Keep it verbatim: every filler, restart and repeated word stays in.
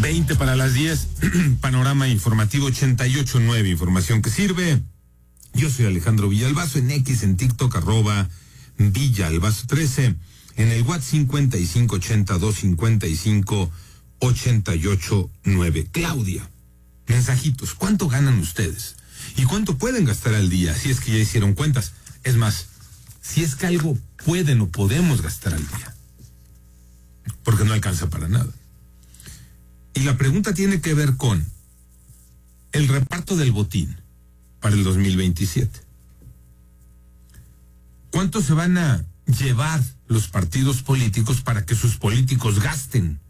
veinte para las diez, panorama informativo ochenta y ocho nueve, información que sirve. Yo soy Alejandro Villalbazo, en X, en TikTok, arroba Villalbazo trece, en el WhatsApp cincuenta y cinco ochenta y dos cincuenta y cinco ochenta y ocho nueve. Claudia, mensajitos, ¿cuánto ganan ustedes? ¿Y cuánto pueden gastar al día? Si es que ya hicieron cuentas. Es más, si es que algo pueden o podemos gastar al día. Porque no alcanza para nada. Y la pregunta tiene que ver con el reparto del botín para el dos mil veintisiete. ¿Cuánto se van a llevar los partidos políticos para que sus políticos gasten